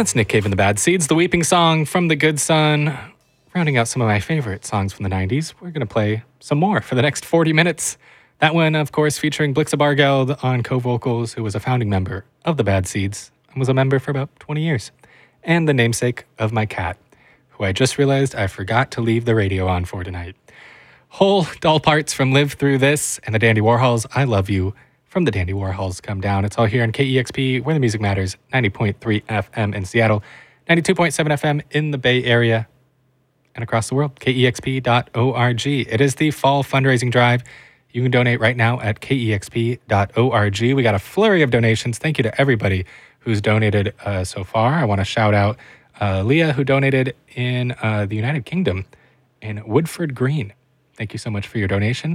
That's Nick Cave and the Bad Seeds, the Weeping Song from The Good Son. Rounding out some of my favorite songs from the 90s, we're going to play some more for the next 40 minutes. That one, of course, featuring Blixa Bargeld on co-vocals, who was a founding member of the Bad Seeds and was a member for about 20 years. And the namesake of my cat, who I just realized I forgot to leave the radio on for tonight. Whole doll parts from Live Through This and the Dandy Warhols, I Love You, from the Dandy Warhols Come Down. It's all here on KEXP, where the music matters, 90.3 FM in Seattle, 92.7 FM in the Bay Area, and across the world, kexp.org. It is the fall fundraising drive. You can donate right now at kexp.org. We got a flurry of donations. Thank you to everybody who's donated so far. I want to shout out Leah, who donated in the United Kingdom in Woodford Green. Thank you so much for your donation.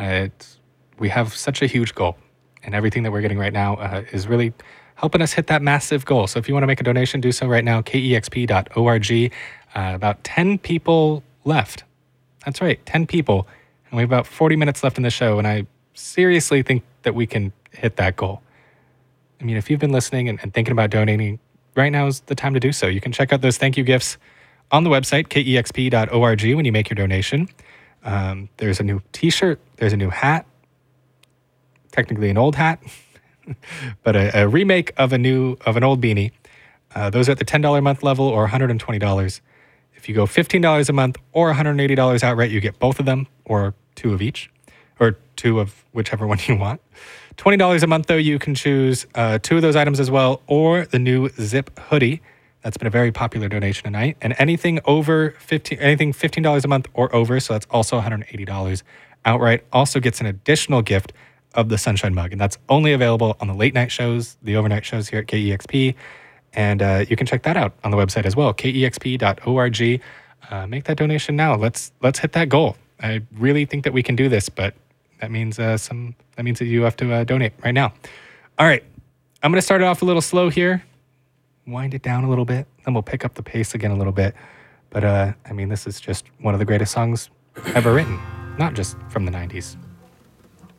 We have such a huge goal, and everything that we're getting right now is really helping us hit that massive goal. So if you want to make a donation, do so right now, kexp.org. About 10 people left. That's right, 10 people. And we have about 40 minutes left in the show, and I seriously think that we can hit that goal. I mean, if you've been listening and thinking about donating, right now is the time to do so. You can check out those thank you gifts on the website, kexp.org, when you make your donation. There's a new t-shirt, there's a new hat, technically an old hat, but a remake of an old beanie. Those are at the $10 a month level or $120. If you go $15 a month or $180 outright, you get both of them or two of each, or two of whichever one you want. $20 a month, though, you can choose two of those items as well, or the new Zip hoodie. That's been a very popular donation tonight. And anything $15 a month or over, so that's also $180 outright, also gets an additional gift of the Sunshine Mug. And that's only available on the late night shows, the overnight shows here at KEXP. And you can check that out on the website as well, kexp.org. Make that donation now. Let's hit that goal. I really think that we can do this, but that means that you have to donate right now. All right, I'm going to start it off a little slow here, wind it down a little bit, then we'll pick up the pace again a little bit. But this is just one of the greatest songs ever written, not just from the 90s.